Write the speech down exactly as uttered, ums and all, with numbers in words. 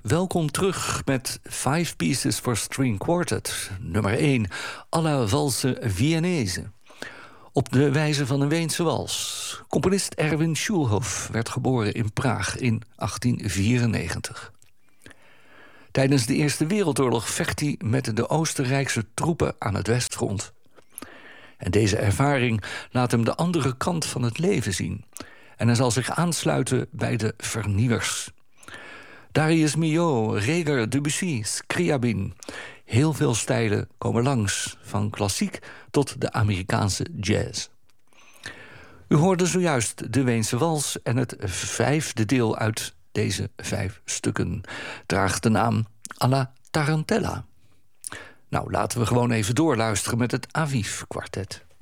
Welkom terug met Five Pieces for String Quartet. Nummer één, alla valse Viennese. Op de wijze van een Weense wals. Componist Erwin Schulhoff werd geboren in Praag in achttien vierennegentig. Tijdens de Eerste Wereldoorlog vecht hij met de Oostenrijkse troepen aan het Westfront. En deze ervaring laat hem de andere kant van het leven zien. En hij zal zich aansluiten bij de vernieuwers. Darius Milhaud, Reger, Debussy, Scriabin. Heel veel stijlen komen langs, van klassiek tot de Amerikaanse jazz. U hoorde zojuist de Weense wals en het vijfde deel uit deze vijf stukken draagt de naam Alla Tarantella. Nou, laten we gewoon even doorluisteren met het Aviv Kwartet.